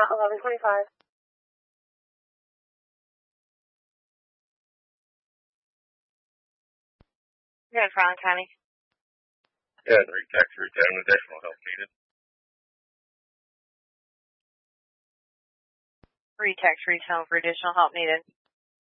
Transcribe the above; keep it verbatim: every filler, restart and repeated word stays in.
eleven twenty-five. Yeah, Crown County. Yeah, three tax three ten, additional help needed. Three tax three ten for additional help needed.